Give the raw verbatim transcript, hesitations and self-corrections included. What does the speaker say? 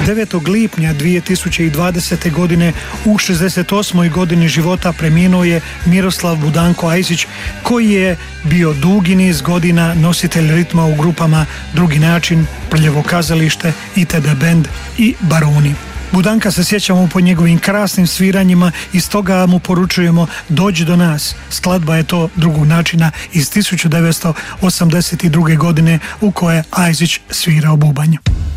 devetog lipnja dvije tisuće dvadesete. godine u šezdeset osmoj godini života preminuo je Miroslav Budanko Ajzić, koji je bio dugi niz godina nositelj ritma u grupama Drugi način, Prljavo kazalište, itd. bend i Baruni. Budanka se sjećamo po njegovim krasnim sviranjima i stoga mu poručujemo Dođi do nas. Skladba je to Drugog načina iz tisuću devetsto osamdeset druge. godine u koje Ajzić svirao bubanj.